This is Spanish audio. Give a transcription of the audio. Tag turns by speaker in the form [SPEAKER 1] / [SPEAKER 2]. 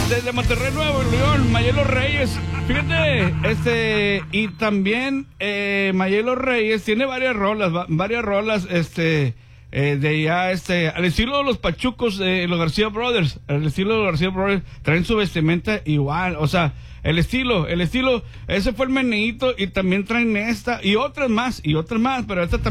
[SPEAKER 1] desde Monterrey, Nuevo León, Mayelo Reyes. Fíjate, y también Mayelo Reyes tiene varias rolas, de ya, al estilo de los pachucos de los García Brothers, traen su vestimenta igual, o sea, el estilo, ese fue el meneíto, y también traen esta, y otras más, pero esta también